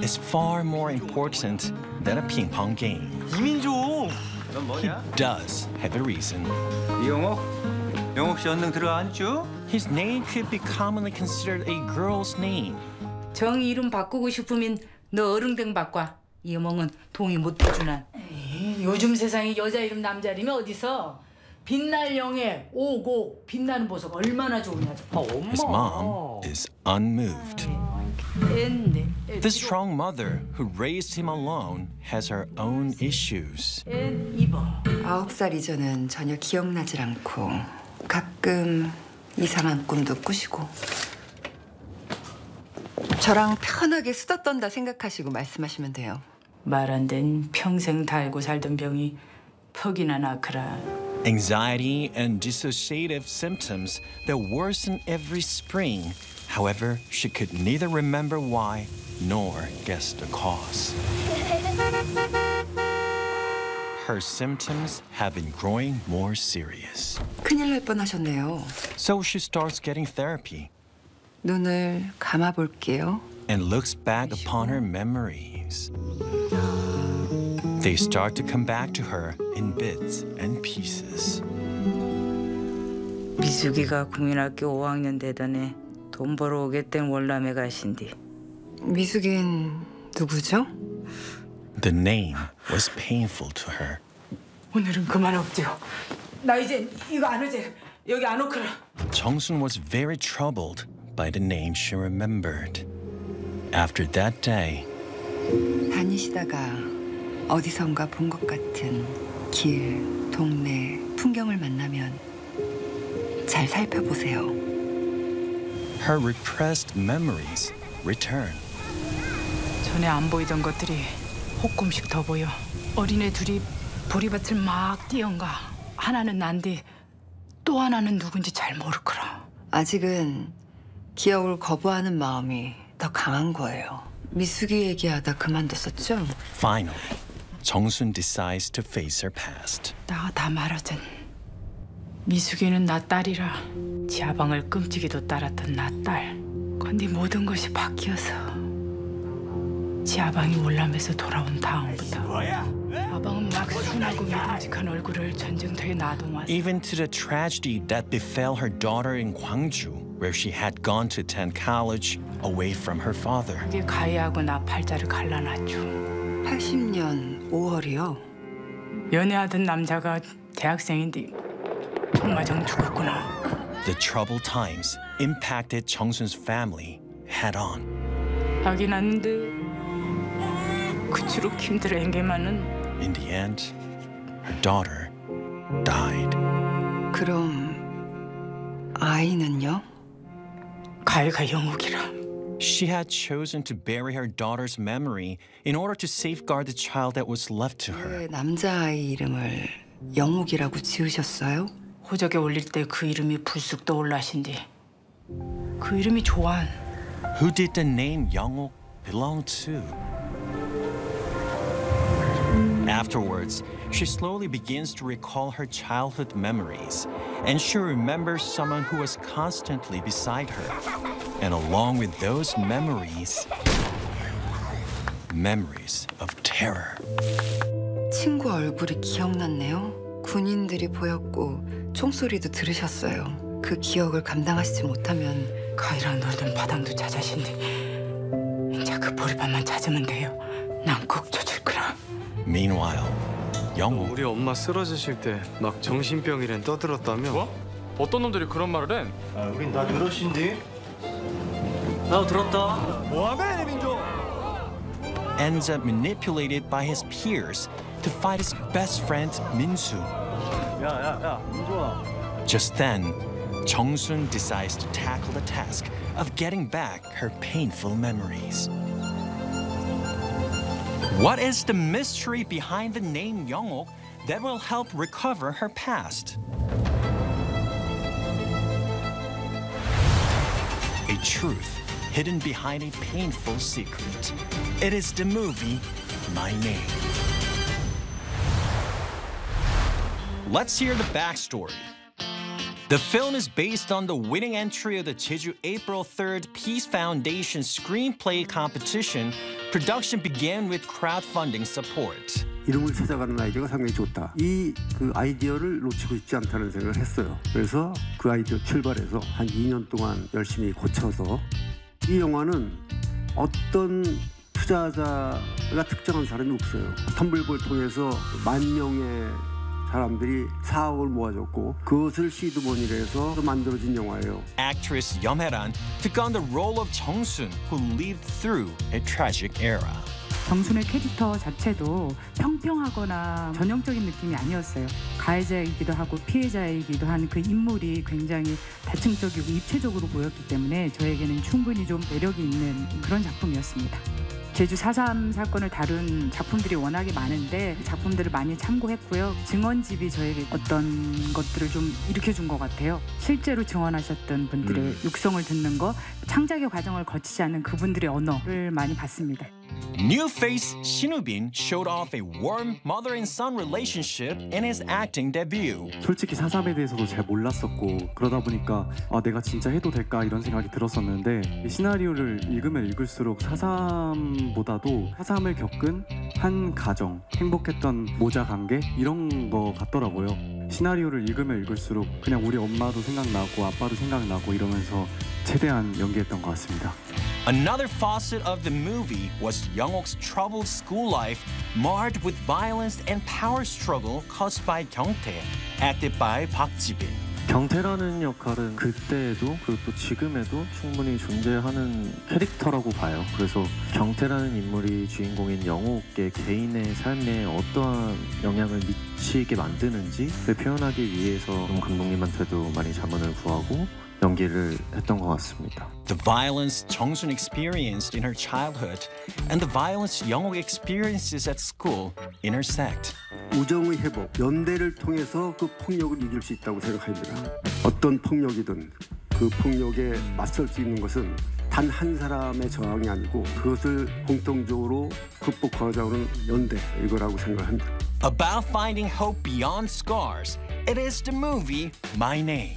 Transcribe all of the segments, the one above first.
is far more important than a ping pong game. 이민종! 넌 He 뭐냐? does have a reason. 이영옥? 영옥 씨 언능 들어왔죠? His name could be commonly considered a girl's name. 정 이름 바꾸고 싶으면 너 어른댕 바꿔. 이 어멍은 동의 못 해주나. 요즘 세상에 여자 이름 남자 이름이 어디서? 빛날 영예, 오고, 빛나는 보석 얼마나 좋으냐. 엄마. His mom is unmoved. The strong mother who raised him alone has her own issues. 입어. 9살 이전은 전혀 기억나질 않고 가끔 이상한 꿈도 꾸시고 저랑 편하게 수다 떤다 생각하시고 말씀하시면 돼요. 말 안 된 평생 달고 살던 병이 퍽이나 낳거라. Anxiety and dissociative symptoms that worsen every spring. However, she could neither remember why nor guess the cause. Her symptoms have been growing more serious. 큰일 날 뻔하셨네요. So she starts getting therapy 눈을 감아볼게요. and looks back upon her memories. They start to come back to her in bits and pieces. 미숙이가 국민학교 5학년 되더니 돈 벌어 오겠댄 월남에 가신디. 미숙인 누구죠? The name was painful to her. 오늘은 그만 없지요. 나 이제 이거 안 오지. 여기 안 오거라. Jung-sun was very troubled by the name she remembered. After that day, 다니시다가 어디선가 본 것 같은 길, 동네, 풍경을 만나면 잘 살펴보세요. her repressed memories return. 전에 안 보이던 것들이 호끔씩 더 보여. 어린애 둘이 보리밭을 막 뛰어가. 하나는 난디 또 하나는 누군지 잘 모르거라. 아직은 기억을 거부하는 마음이 더 강한 거예요. 미숙이 얘기하다 그만뒀었죠? Finally, Jung-sun decides to face her past. 나가 다 말하든 미숙이는 나 딸이라 지하방을 끔찍이도 따랐던 나 딸. 근데 모든 것이 바뀌어서 지하방이 월남에서 돌아온 다음부터 아방은 막 순하고 믿음직한 얼굴을 전쟁터에 놔둬왔어. Even to the tragedy that befell her daughter in Gwangju, where she had gone to attend college away from her father. 그게 가해하고 나 팔자를 갈라놨죠. 80년 5월이요. 연애하던 남자가 대학생인데 정마정 죽었구나. The troubled times impacted Jung-sun's family head-on. 하긴 한데 그치록 힘들어 행게만은 In the end, her daughter died. 그럼 아이는요? 가해가 영옥이라. She had chosen to bury her daughter's memory in order to safeguard the child that was left to her. 왜 남자아이 이름을 영옥이라고 지으셨어요? 호적에 올릴 때 그 이름이 불쑥 떠올라신디. 그 이름이 조안. Who did the name Young-ok belong to? Afterwards, she slowly begins to recall her childhood memories, and she remembers someone who was constantly beside her. And along with those memories, memories of terror. 친구 얼굴이 기억났네요. 군인들이 보였고 총소리도 들으셨어요. 그 기억을 감당하시지 못하면 가이랑 놀던 바당도 찾아신디. 이제 그 보리밥만 찾으면 돼요. 난 꼭 찾을 거라. Meanwhile, Young-ok 우리 엄마 쓰러지실 때 막 정신병이란 떠들었다며? 뭐? 어떤 놈들이 그런 말을 해? 우린 다 들었신디. 나도 들었다. 뭐하면 민종? ends up manipulated by his peers to fight his best friend, Min-soo. 야, 민종아. Just then, Jung-sun decides to tackle the task of getting back her painful memories. What is the mystery behind the name Young-ok that will help recover her past? A truth hidden behind a painful secret. It is the movie My Name. Let's hear the backstory. The film is based on the winning entry of the Jeju April 3rd Peace Foundation screenplay competition production began with crowdfunding support. 이름을 찾아가는 아이디어가 상당히 좋다. 그 아이디어를 놓치고 싶지 않다는 생각을 했어요. 그래서 그 아이디어 출발해서 한 2년 동안 열심히 고쳐서 이 영화는 어떤 투자자가 특정한 사람이 없어요. 텀블보를 통해서 10,000명의 사람들이 4억을 모아줬고 그것을 시드머니로 해서 만들어진 영화예요. Actress Yeom Hae-ran took on the role of Jung-soon, who lived through a tragic era. 정순의 캐릭터 자체도 평평하거나 전형적인 느낌이 아니었어요. 가해자이기도 하고 피해자이기도 한 그 인물이 굉장히 다층적이고 입체적으로 보였기 때문에 저에게는 충분히 좀 매력이 있는 그런 작품이었습니다. 제주 4.3 사건을 다룬 작품들이 워낙에 많은데 그 작품들을 많이 참고했고요. 증언집이 저에게 어떤 것들을 좀 일으켜준 것 같아요. 실제로 증언하셨던 분들의 육성을 듣는 거, 창작의 과정을 거치지 않은 그분들의 언어를 많이 봤습니다. New face Shin Woo-bin showed off a warm mother and son relationship in his acting debut. 솔직히 4.3에 대해서도 잘 몰랐었고 그러다 보니까 내가 진짜 해도 될까 이런 생각이 들었었는데 이 시나리오를 읽으면 읽을수록 4.3보다도 4.3을 겪은 한 가정, 행복했던 모자 관계 이런 거 같더라고요. 시나리오를 읽으면 읽을수록 그냥 우리 엄마도 생각나고 아빠도 생각나고 이러면서 최대한 연기했던 것 같습니다. Another facet of the movie was Young-ok's troubled school life, marred with violence and power struggle caused by Kyung-tae, acted by Park Ji-bin. 경태라는 역할은 그때에도 그리고 또 지금에도 충분히 존재하는 캐릭터라고 봐요. 그래서 경태라는 인물이 주인공인 영옥의 개인의 삶에 어떠한 영향을 미치게 만드는지를 표현하기 위해서 감독님한테도 많이 자문을 구하고 연기를 했던 것 같습니다. The violence Jung-soon experienced in her childhood and the violence Young-ok experiences at school intersect. 우정의 회복, 연대를 통해서 그 폭력을 이길 수 있다고 생각합니다. 어떤 폭력이든 그 폭력에 맞설 수 있는 것은 단 한 사람의 저항이 아니고 그것을 공통적으로 극복하자는 연대, 이거라고 생각합니다. About finding hope beyond scars, it is the movie My Name.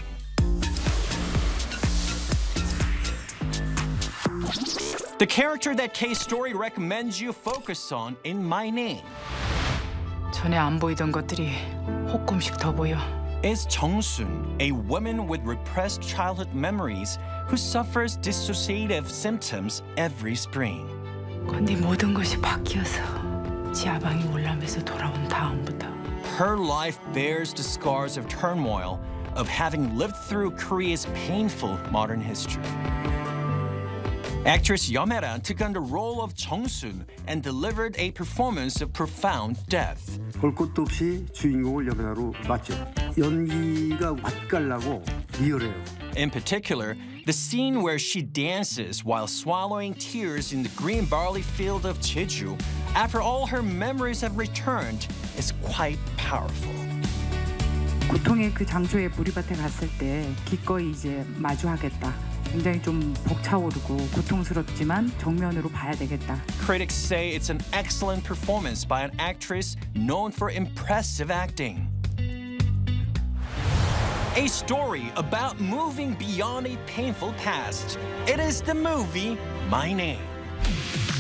The character that K-Story recommends you focus on in My Name 전에 안 보이던 것들이 조금씩 더 보여. is Jung-soon, a woman with repressed childhood memories who suffers dissociative symptoms every spring. 근데 모든 것이 바뀌어서 지하방이 올라면서 돌아온 다음부터 Her life bears the scars of turmoil of having lived through Korea's painful modern history. Actress Yeom Hae-ran took on the role of Jung-soon and delivered a performance of profound depth. 볼 것도 없이 주인공을 여배우로 봤죠. 연기가 맛깔나고 리얼해요. In particular, the scene where she dances while swallowing tears in the green barley field of Jeju after all her memories have returned is quite powerful. 고통의 그 장소에 보리밭에 갔을 때 기꺼이 이제 마주하겠다. 굉장히 좀 벅차오르고 고통스럽지만 정면으로 봐야 되겠다. Critics say it's an excellent performance by an actress known for impressive acting. A story about moving beyond a painful past. It is the movie My Name.